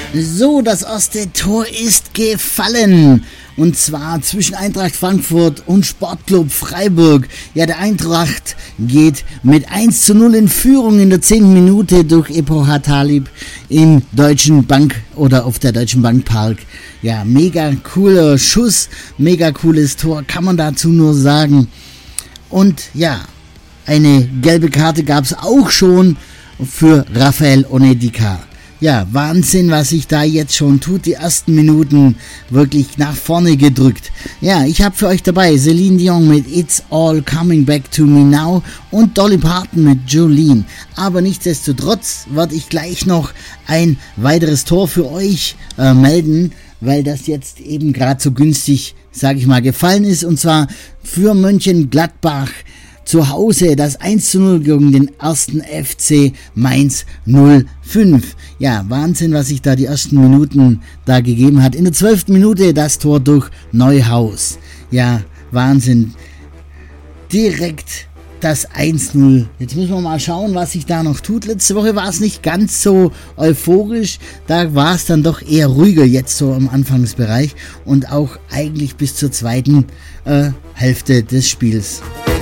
So, das erste Tor ist gefallen. Und zwar zwischen Eintracht Frankfurt und Sportclub Freiburg. Ja, der Eintracht geht mit 1:0 in Führung in der 10. Minute durch Epo Hatalib im Deutschen Bank oder auf der Deutschen Bank Park. Ja, mega cooler Schuss, mega cooles Tor, kann man dazu nur sagen. Und ja, eine gelbe Karte gab es auch schon für Rafael Onyedika. Ja, Wahnsinn, was sich da jetzt schon tut. Die ersten Minuten wirklich nach vorne gedrückt. Ja, ich habe für euch dabei Celine Dion mit It's All Coming Back to Me Now und Dolly Parton mit Jolene. Aber nichtsdestotrotz werde ich gleich noch ein weiteres Tor für euch melden, weil das jetzt eben gerade so günstig, sage ich mal, gefallen ist. Und zwar für Mönchengladbach. Zu Hause das 1:0 gegen den 1. FC Mainz 05. Ja, Wahnsinn, was sich da die ersten Minuten da gegeben hat. In der 12. Minute das Tor durch Neuhaus. Ja, Wahnsinn. Direkt das 1:0. Jetzt müssen wir mal schauen, was sich da noch tut. Letzte Woche war es nicht ganz so euphorisch. Da war es dann doch eher ruhiger jetzt so im Anfangsbereich und auch eigentlich bis zur zweiten Hälfte des Spiels.